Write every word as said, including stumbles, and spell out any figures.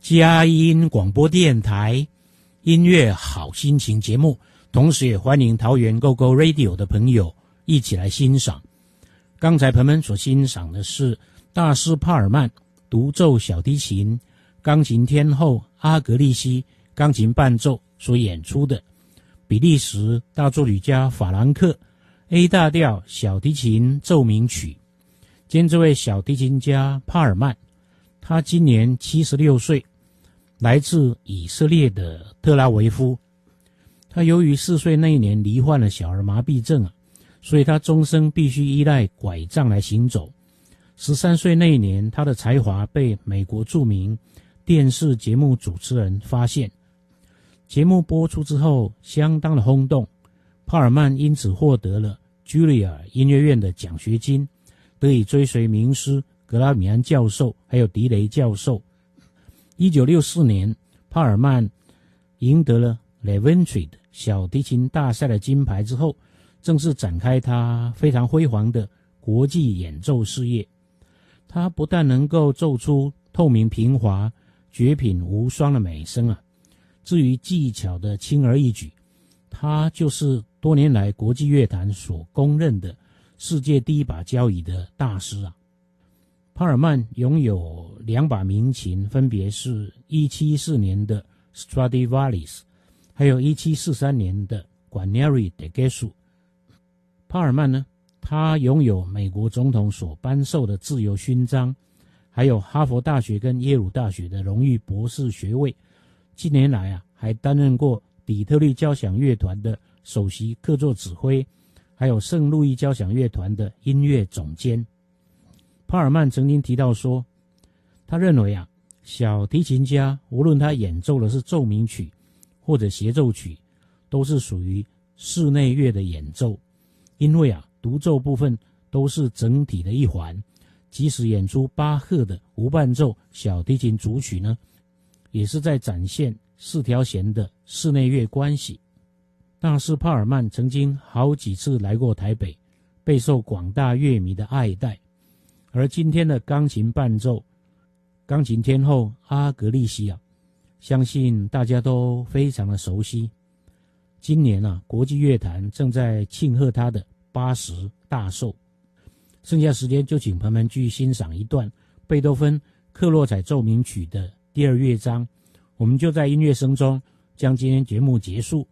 佳音广播电台音乐好心情节目，同时也欢迎桃园 Go Go Radio 的朋友一起来欣赏。刚才朋友们所欣赏的是大师帕尔曼独奏小提琴钢琴天后阿格利西钢琴伴奏所演出的比利时大作曲家法兰克 A 大调小提琴奏鸣曲。今天这位小提琴家帕尔曼，他今年七十六岁，来自以色列的特拉维夫。他由于四岁那一年罹患了小儿麻痹症啊，所以他终生必须依赖拐杖来行走。十三岁那一年，他的才华被美国著名电视节目主持人发现。节目播出之后相当的轰动，帕尔曼因此获得了居里尔音乐院的奖学金，得以追随名师格拉米安教授还有迪雷教授。一九六四年，帕尔曼赢得了 Leventried 小提琴大赛的金牌之后，正式展开他非常辉煌的国际演奏事业。他不但能够奏出透明平滑、绝品无双的美声啊，至于技巧的轻而易举，他就是多年来国际乐坛所公认的世界第一把交椅的大师啊。帕尔曼拥有两把名琴，分别是一七一四年的 Stradivarius 还有一七四三年的 Guarneri de Gesù。 帕尔曼呢，他拥有美国总统所颁授的自由勋章，还有哈佛大学跟耶鲁大学的荣誉博士学位。近年来啊，还担任过底特律交响乐团的首席客座指挥，还有圣路易交响乐团的音乐总监。帕尔曼曾经提到说，他认为啊，小提琴家无论他演奏的是奏鸣曲或者协奏曲，都是属于室内乐的演奏，因为啊，独奏部分都是整体的一环，即使演出巴赫的无伴奏小提琴组曲呢，也是在展现四条弦的室内乐关系。大师帕尔曼曾经好几次来过台北，备受广大乐迷的爱戴。而今天的钢琴伴奏钢琴天后阿格利西啊，相信大家都非常的熟悉。今年啊，国际乐坛正在庆贺他的八十大寿。剩下时间就请朋友们继续欣赏一段贝多芬克洛采奏鸣曲的第二乐章，我们就在音乐声中将今天节目结束。